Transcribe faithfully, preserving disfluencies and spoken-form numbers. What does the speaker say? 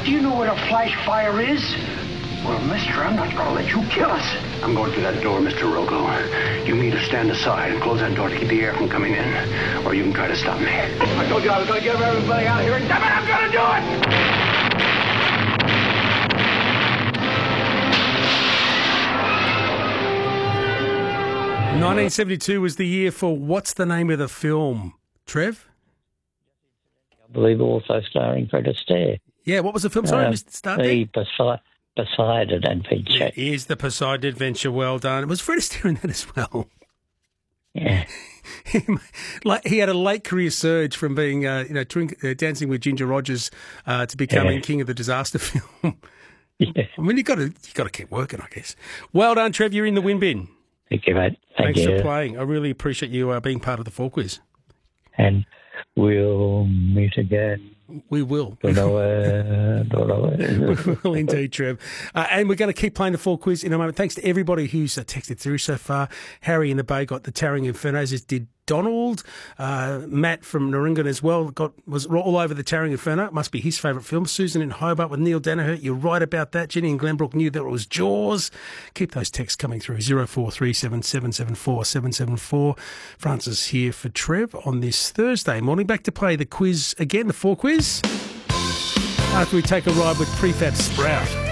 Do you know what a flash fire is? Well, mister, I'm not going to let you kill us. I'm going through that door, Mister Rocco. You need to stand aside and close that door to keep the air from coming in, or you can try to stop me. I told you I was going to get everybody out of here, and damn it, I'm going to do it! nineteen seventy-two was the year for what's the name of the film, Trev? I believe also starring Fred Astaire. Yeah, what was the film? Sorry, Uh, Mister Start The Poseidon, Poseidon Adventure. It is the Poseidon Adventure. Well done. It was Fred Astaire in that as well. Yeah. Like he had a late career surge from being, uh, you know, drink, uh, Dancing with Ginger Rogers uh, to becoming Yeah. King of the Disaster film. Yeah. I mean, you got to you got to keep working, I guess. Well done, Trev. You're in the win bin. Thank you, mate. Thank Thanks you. for playing. I really appreciate you uh, being part of the Four Quiz. And we'll meet again. We will. Don't know where, don't know where. We will indeed, Trev. Uh, and we're going to keep playing the Four Quiz in a moment. Thanks to everybody who's uh, texted through so far. Harry in the Bay got the Towering Infernos, as did Donald. Uh, Matt from Narungan as well got was all over the Towering Inferno. It must be his favourite film. Susan in Hobart with Neil Danaher. You're right about that. Jenny in Glenbrook knew that it was Jaws. Keep those texts coming through. zero four three seven seven seven four seven seven four. Francis here for Trev on this Thursday morning. Back to play the quiz again, the Four Quiz. After we take a ride with Prefab Sprout.